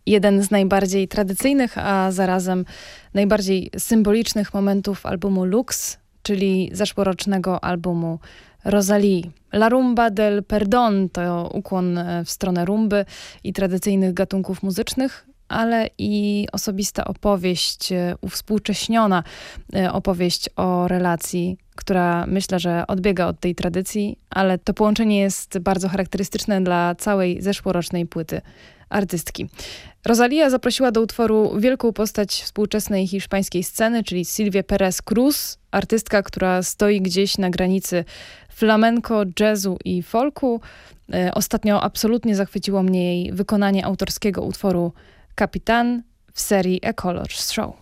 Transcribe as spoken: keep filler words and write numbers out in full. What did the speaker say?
jeden z najbardziej tradycyjnych, a zarazem najbardziej symbolicznych momentów albumu Lux, czyli zeszłorocznego albumu Rosalii. La Rumba del Perdón to ukłon w stronę rumby i tradycyjnych gatunków muzycznych, ale i osobista opowieść, uwspółcześniona opowieść o relacji, która myślę, że odbiega od tej tradycji, ale to połączenie jest bardzo charakterystyczne dla całej zeszłorocznej płyty artystki. Rosalia zaprosiła do utworu wielką postać współczesnej hiszpańskiej sceny, czyli Silvię Pérez Cruz, artystka, która stoi gdzieś na granicy flamenco, jazzu i folku. Ostatnio absolutnie zachwyciło mnie jej wykonanie autorskiego utworu Kapitan w serii A Colors Show.